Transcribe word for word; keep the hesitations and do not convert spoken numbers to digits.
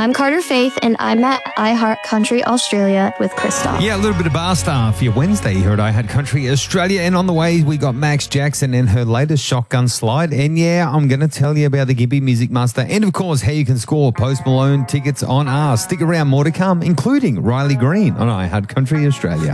I'm Carter Faith, and I'm at iHeart Country Australia with Christoph. Yeah, a little bit of Bar Star for your Wednesday here at iHeart Country Australia. And on the way, we got Max Jackson and her latest Shotgun Slide. And yeah, I'm going to tell you about the Gibby Music Master. And of course, how you can score Post Malone tickets on us. Stick around, more to come, including Riley Green on iHeart Country Australia.